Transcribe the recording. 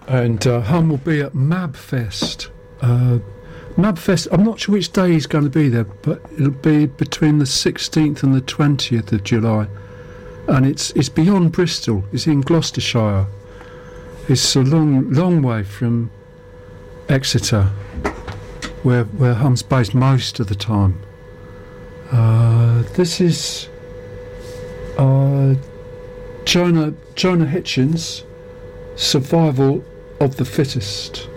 And Hum will be at Mabfest. Mabfest, I'm not sure which day he's going to be there, but it'll be between the 16th and the 20th of July. And it's beyond Bristol. It's in Gloucestershire. It's a long way from Exeter, where Hum's based most of the time. This is Jonah Hitchens, Survival of the Fittest.